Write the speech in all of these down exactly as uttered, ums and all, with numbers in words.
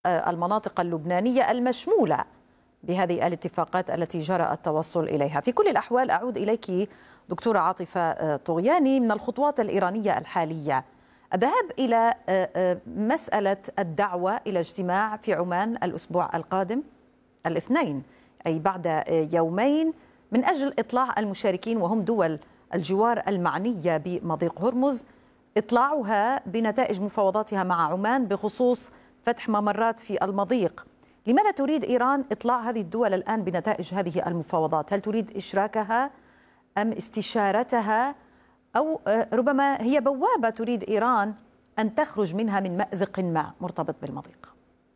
المناطق اللبنانية المشمولة بهذه الاتفاقات التي جرى التوصل إليها. في كل الأحوال أعود إليك دكتورة عاطفة طغياني. من الخطوات الإيرانية الحالية الذهاب إلى مسألة الدعوة إلى اجتماع في عمان الأسبوع القادم الاثنين، أي بعد يومين، من أجل إطلاع المشاركين وهم دول الجوار المعنية بمضيق هرمز، إطلاعها بنتائج مفاوضاتها مع عمان بخصوص فتح ممرات في المضيق. لماذا تريد إيران إطلاع هذه الدول الآن بنتائج هذه المفاوضات؟ هل تريد إشراكها أم استشارتها، أو ربما هي بوابة تريد إيران أن تخرج منها من مأزق ما مرتبط بالمضيق؟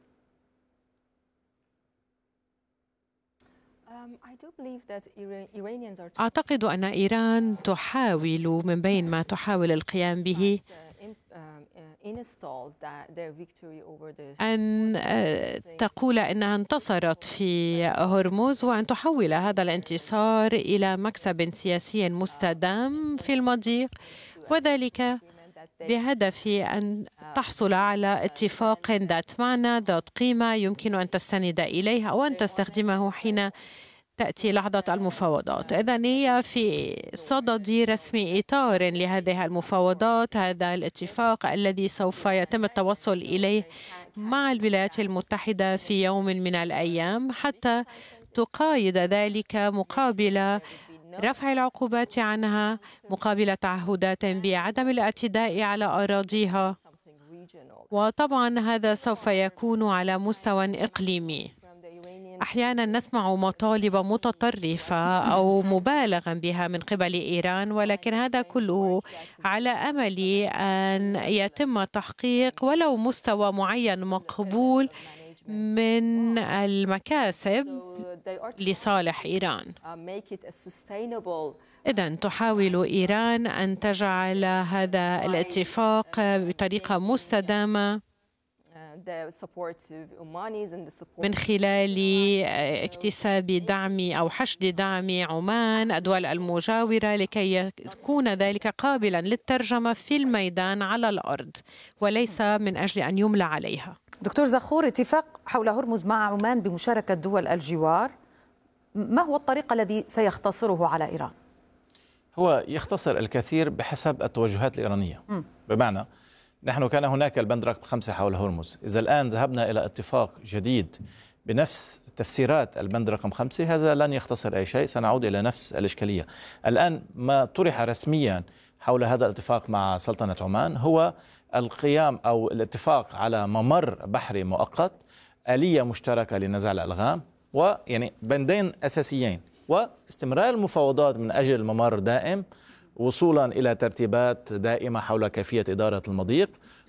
أعتقد أن إيران تحاول من بين ما تحاول القيام به أن تقول أنها انتصرت في هرمز، وأن تحول هذا الانتصار إلى مكسب سياسي مستدام في المضيق، وذلك بهدف أن تحصل على اتفاق ذات معنى ذات قيمة يمكن أن تستند إليها أو أن تستخدمه حين تأتي لحظة المفاوضات. إذن هي في صدد رسم إطار لهذه المفاوضات، هذا الاتفاق الذي سوف يتم التوصل إليه مع الولايات المتحدة في يوم من الأيام، حتى تقايد ذلك مقابل رفع العقوبات عنها، مقابل تعهدات بعدم الاعتداء على أراضيها، وطبعا هذا سوف يكون على مستوى إقليمي. أحيانا نسمع مطالب متطرفة أو مبالغا بها من قبل إيران، ولكن هذا كله على أمل أن يتم تحقيق ولو مستوى معين مقبول من المكاسب لصالح إيران. إذن تحاول إيران أن تجعل هذا الاتفاق بطريقة مستدامة من خلال اكتساب دعم أو حشد دعم عمان الدول المجاورة، لكي يكون ذلك قابلا للترجمة في الميدان على الأرض وليس من أجل أن يملى عليها. دكتور زخور، اتفاق حول هرمز مع عمان بمشاركة دول الجوار، ما هو الطريق الذي سيختصره على إيران؟ هو يختصر الكثير بحسب التوجهات الإيرانية. م. بمعنى نحن كان هناك البند رقم خمسة حول هرمز، إذا الآن ذهبنا إلى اتفاق جديد بنفس تفسيرات البند رقم خمسة، هذا لن يختصر أي شيء، سنعود إلى نفس الإشكالية. الآن ما طرح رسميا حول هذا الاتفاق مع سلطنة عمان هو القيام أو الاتفاق على ممر بحري مؤقت، آلية مشتركة لنزع الألغام، ويعني بندين أساسيين، واستمرار المفاوضات من أجل ممر دائم وصولا إلى ترتيبات دائمة حول كيفية إدارة المضيق،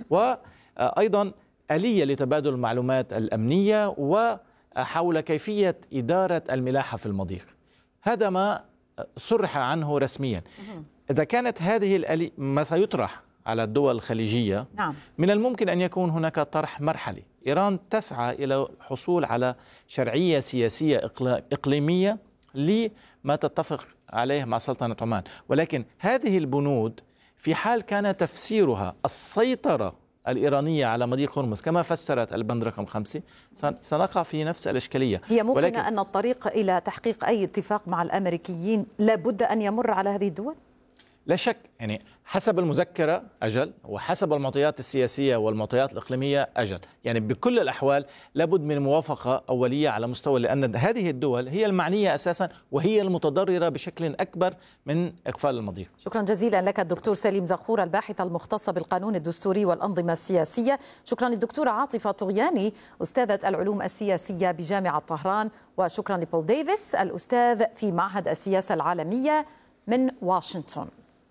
وأيضا آلية لتبادل المعلومات الأمنية وحول كيفية إدارة الملاحة في المضيق. هذا ما صرح عنه رسميا. إذا كانت هذه الآلية ما سيطرح على الدول الخليجية، نعم، من الممكن أن يكون هناك طرح مرحلي. إيران تسعى إلى الحصول على شرعية سياسية إقليمية لما تتفق عليه مع سلطنة عمان، ولكن هذه البنود في حال كان تفسيرها السيطرة الإيرانية على مضيق هرمز كما فسرت البند رقم خمسة، سنقع في نفس الإشكالية. هي ممكن ولكن أن الطريق إلى تحقيق أي اتفاق مع الأمريكيين لابد أن يمر على هذه الدول؟ لا شك، يعني حسب المذكرة أجل، وحسب المعطيات السياسية والمعطيات الإقليمية أجل، يعني بكل الأحوال لابد من موافقة أولية على مستوى، لأن هذه الدول هي المعنية أساسا وهي المتضررة بشكل أكبر من إقفال المضيق. شكرا جزيلا لك الدكتور سليم زخور، الباحث المختص بالقانون الدستوري والأنظمة السياسية. شكرا للدكتورة عاطفة طغياني، أستاذة العلوم السياسية بجامعة طهران، وشكرا لبول ديفيس، الأستاذ في معهد السياسة العالمية من واشنطن.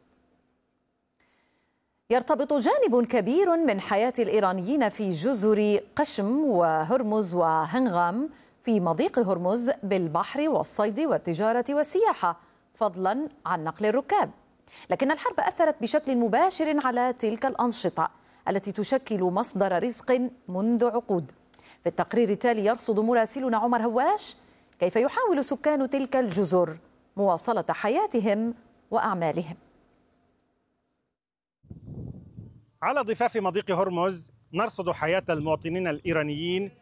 يرتبط جانب كبير من حياة الإيرانيين في جزر قشم وهرمز وهنغام في مضيق هرمز بالبحر والصيد والتجارة والسياحة، فضلا عن نقل الركاب. لكن الحرب أثرت بشكل مباشر على تلك الأنشطة التي تشكل مصدر رزق منذ عقود. في التقرير التالي يرصد مراسلنا عمر هواش كيف يحاول سكان تلك الجزر مواصلة حياتهم وأعمالهم. على ضفاف مضيق هرمز نرصد حياة المواطنين الإيرانيين